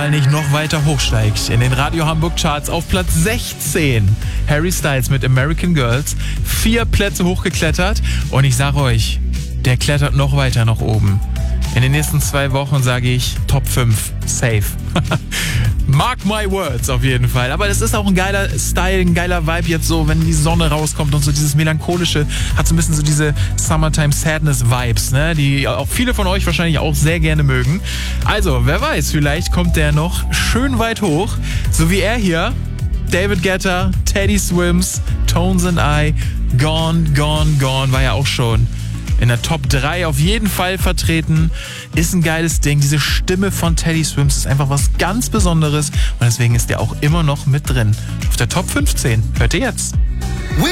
Mal nicht noch weiter hochsteigt. In den Radio Hamburg Charts auf Platz 16. Harry Styles mit American Girls. 4 Plätze hochgeklettert. Und ich sage euch, der klettert noch weiter nach oben. In den nächsten 2 Wochen sage ich Top 5. Safe. Mark my words auf jeden Fall. Aber das ist auch ein geiler Style, ein geiler Vibe jetzt so, wenn die Sonne rauskommt und so dieses melancholische, hat so ein bisschen so diese Summertime Sadness Vibes, ne? Die auch viele von euch wahrscheinlich auch sehr gerne mögen. Also, wer weiß, vielleicht kommt der noch schön weit hoch. So wie er hier. David Guetta, Teddy Swims, Tones and I, Gone, Gone, Gone war ja auch schon in der Top 3 auf jeden Fall vertreten. Ist ein geiles Ding. Diese Stimme von Teddy Swims ist einfach was ganz Besonderes und deswegen ist der auch immer noch mit drin. Auf der Top 15. Hört ihr jetzt.